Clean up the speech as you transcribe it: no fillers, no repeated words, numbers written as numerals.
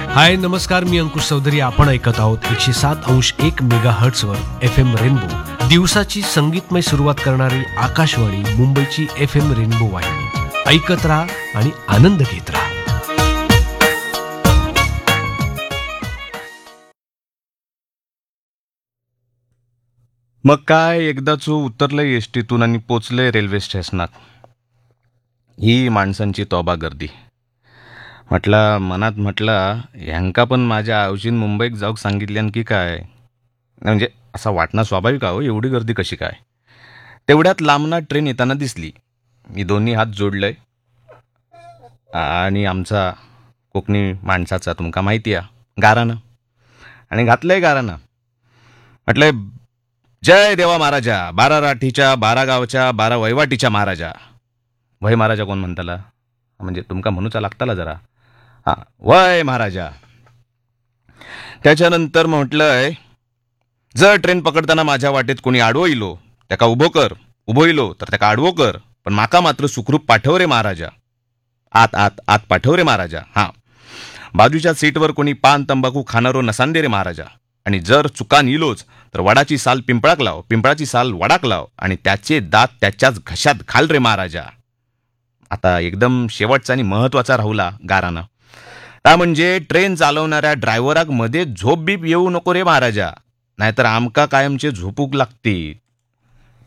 हाय नमस्कार, मी अंकुश चौधरी. आपण ऐकत आहोत 107.1 मेगाहर्ट्झवर FM रेनबो, दिवसाची संगीतमय सुरुवात करणारी आकाशवाणी मुंबईची FM रेनबो वाहिनी. ऐकत राहा आणि आनंद घेत राहा. मग काय एकदाच उतरलंय एसटीतून आणि पोचलंय रेल्वे स्टेशनात. ही माणसांची तोबा गर्दी. मनात म्हटलं ह्यांका पण माझ्या आऊजीन मुंबईत जाऊक सांगितल्यान की काय. म्हणजे असं वाटणं स्वाभाविक आहे हो, एवढी गर्दी कशी काय. तेवढ्यात लांबना ट्रेन येताना दिसली. मी दोन्ही हात जोडलंय आणि आमचा कोकणी माणसाचा तुमका माहिती आहे गारानं, आणि घातलंय गारानं. म्हटलंय जय देवा महाराजा, 12 राठीच्या 12 गावच्या 12 वैवाटीच्या महाराजा. वय महाराजा कोण म्हणताला, म्हणजे तुमका म्हणूचा लागताला जरा. हा, वय महाराजा. त्याच्यानंतर म्हटलंय जर ट्रेन पकडताना माझ्या वाटेत कोणी आडवो इलो त्याका उभो कर, उभो इलो तर त्याका आडवो कर, पण माका मात्र सुखरूप पाठव रे महाराजा. आत आत आत पाठव रे महाराजा. हा, बाजूच्या सीटवर कोणी पान तंबाखू खाणारो नसान दे रे महाराजा. आणि जर चुकान इलोच तर वडाची साल पिंपळाक लाव, पिंपळाची साल वडाक लाव, आणि त्याचे दात त्याच्याच घशात घाल रे महाराजा. आता एकदम शेवटचा आणि महत्वाचा राहुला गारानं. त्या म्हणजे ट्रेन चालवणाऱ्या ड्रायव्हराक मध्ये झोप बीप येऊ नको रे महाराजा, नाहीतर आमका कायमचे झोपूक लागते.